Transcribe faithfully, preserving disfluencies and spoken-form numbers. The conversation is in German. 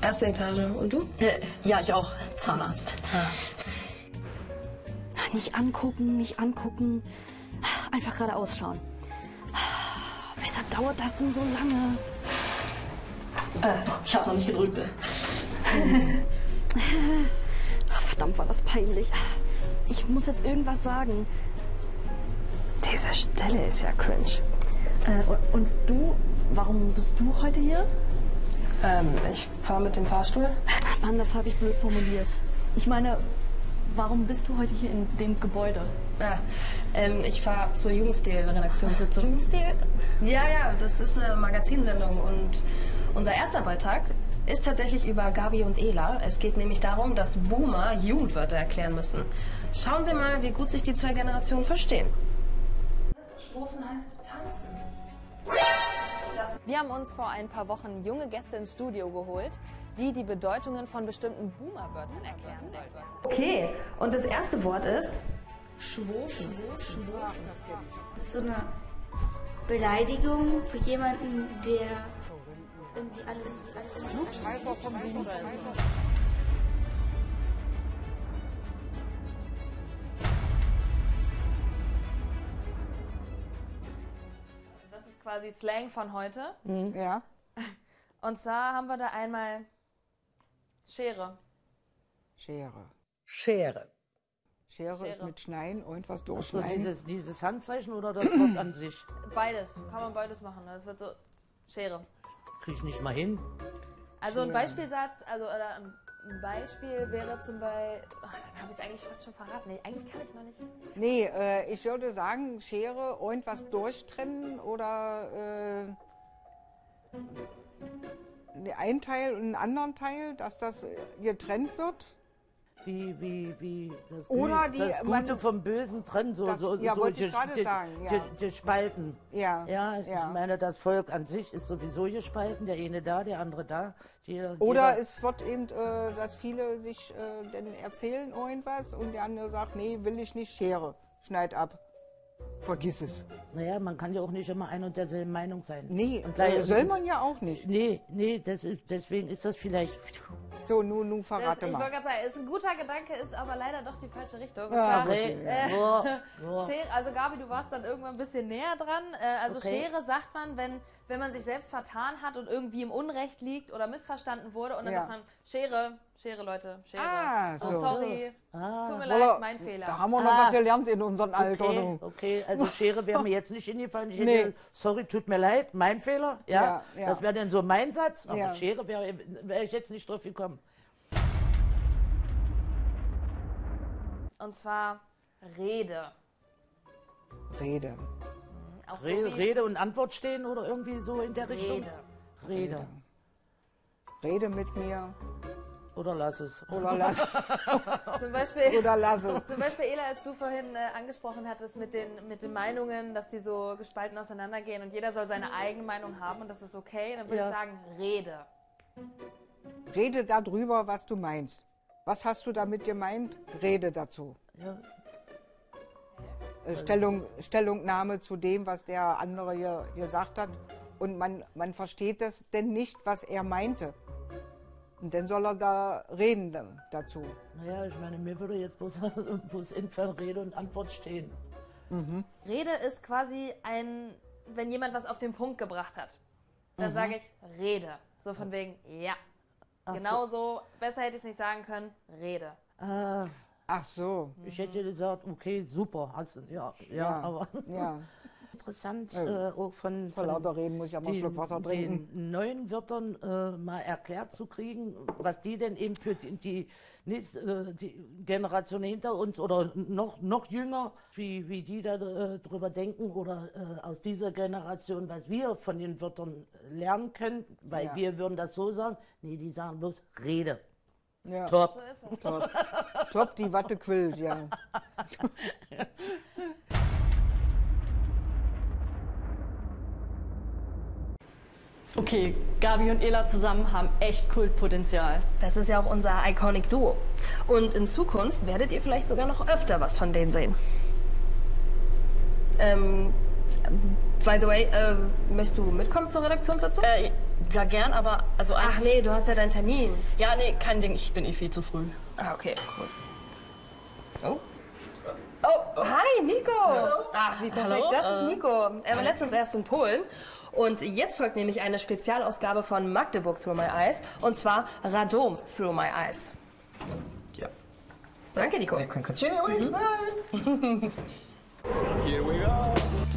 Erste Etage. Und du? Äh, ja, ich auch. Zahnarzt. Ah. Nicht angucken, nicht angucken. Einfach geradeaus schauen. Weshalb dauert das denn so lange? Äh, ich habe noch nicht gedrückt. Verdammt, war das peinlich. Ich muss jetzt irgendwas sagen. Diese Stelle ist ja cringe. Äh, und du, warum bist du heute hier? Ähm, ich fahre mit dem Fahrstuhl. Mann, das habe ich blöd formuliert. Ich meine, warum bist du heute hier in dem Gebäude? Ah, ähm, ich fahre zur Jugendstil-Redaktionssitzung. Jugendstil? Ja, ja, das ist eine Magazinsendung und unser erster Beitrag ist tatsächlich über Gabi und Ela. Es geht nämlich darum, dass Boomer Jugendwörter erklären müssen. Schauen wir mal, wie gut sich die zwei Generationen verstehen. Strophen heißt tanzen. Wir haben uns vor ein paar Wochen junge Gäste ins Studio geholt, die die Bedeutungen von bestimmten Boomer-Wörtern erklären sollten. Okay, und das erste Wort ist Schwofen. Das ist so eine Beleidigung für jemanden, der irgendwie alles... alles Klugscheißer vom Klugscheißer. Das ist quasi Slang von heute. Mhm. Ja. Und zwar haben wir da einmal Schere. Schere. Schere. Schere, Schere. ist mit Schneiden und was So durchschneiden. dieses, dieses Handzeichen oder das Wort an sich? Beides. Kann man beides machen. Das wird so Schere. Krieg ich nicht mal hin. Also ein Beispielsatz, also oder ein Beispiel wäre zum Beispiel, ach, dann habe ich es eigentlich fast schon verraten. Nee, eigentlich kann ich noch nicht. Nee, äh, ich würde sagen, Schere und was durchtrennen oder äh, ein Teil und einen anderen Teil, dass das getrennt wird. Wie, wie, wie das, Oder Gü- die- das Gute man- vom Bösen trennen, so, Das- so, ja, so wollte ich ges- gerade ge- sagen, ja. ge- gespalten. Ja, Ja, ich ja. meine, das Volk an sich ist sowieso gespalten, der eine da, der andere da. Jeder, Oder jeder, es wird eben, äh, dass viele sich äh, dann erzählen irgendwas und der andere sagt, nee, will ich nicht, Schere, schneid ab. Vergiss es. naja, man kann ja auch nicht immer ein und derselben Meinung sein. Nee, und gleich, äh, soll man ja auch nicht. Nee, nee, das ist, deswegen ist das vielleicht... So, nun, nun Das, verrate ich mal. wollte gerade sagen, ist ein guter Gedanke, ist aber leider doch die falsche Richtung. Und Ja, zwar, richtig, äh, So, so. Schere, also Gabi, du warst dann irgendwann ein bisschen näher dran. Äh, also Okay. Schere sagt man, wenn, wenn man sich selbst vertan hat und irgendwie im Unrecht liegt oder missverstanden wurde. Und dann Ja. sagt man, Schere, Schere, Leute, Schere. Ah, oh, so. sorry, Ah. tut mir Wolle, leid, mein Fehler. Da haben wir noch Ah. was gelernt in unserem Alter. Okay, du. okay, also Schere wäre mir jetzt nicht hingefallen. Ich hätte, Nee. sorry, tut mir leid, mein Fehler. Ja, Ja, ja. das wäre dann so mein Satz. Aber Ja. Schere wäre wär ich jetzt nicht drauf gekommen. Und zwar Rede. Rede. Auch so Rede, wie Rede und Antwort stehen oder irgendwie so in der Richtung? Rede. Rede. Rede mit mir Oder lass es. oder lass, Zum Beispiel, oder lass es. zum Beispiel, Ela, als du vorhin äh, angesprochen hattest mit den, mit den Meinungen, dass die so gespalten auseinandergehen und jeder soll seine eigene Meinung haben und das ist okay, dann würde Ja. ich sagen, Rede. Rede darüber, was du meinst. Was hast du damit gemeint? Rede dazu. Ja. Äh, Stellung, Stellungnahme zu dem, was der andere hier gesagt hat. Und man, man versteht das denn nicht, was er meinte. Und dann soll er da reden da, dazu. Naja, ich meine, mir würde jetzt bloß, bloß Infall, Rede und Antwort stehen. Rede ist quasi ein, wenn jemand was auf den Punkt gebracht hat, dann sage ich Rede. So von wegen, ja. Ach Genau so, besser hätte ich es nicht sagen können, Rede. Ah, Ach so. ich hätte gesagt, okay, super. Hast, du- ja, ja, Ja, aber ja. interessant Ja. äh, auch von, Vor von lauter Reden muss ich auch mal einen Schluck Wasser trinken. den neuen Wörtern äh, mal erklärt zu kriegen, was die denn eben für die, die, nächste, äh, die Generation hinter uns oder noch, noch jünger, wie, wie die da äh, drüber denken oder äh, aus dieser Generation, was wir von den Wörtern lernen können, weil Ja. wir würden das so sagen, nee, die sagen bloß Rede. Ja. Top. So ist es. Top. Top, die Watte quillt, ja. Okay, Gabi und Ela zusammen haben echt Kultpotenzial. Das ist ja auch unser Iconic Duo. Und in Zukunft werdet ihr vielleicht sogar noch öfter was von denen sehen. Ähm, by the way, äh, möchtest du mitkommen zur Redaktionssitzung? Äh, Ja, gern, aber also Ach eigentlich... nee, du hast ja deinen Termin. Ja, nee, kein Ding, ich bin eh viel zu früh. Ah, okay, cool. Oh. Oh, hi, Nico! Ach, wie perfekt. Hallo? Das ist Nico. Er war letztens erst in Polen. Und jetzt folgt nämlich eine Spezialausgabe von Magdeburg Through My Eyes. Und zwar Radom Through My Eyes. Ja. Danke, Nico. You can continue it. Bye. Here we go.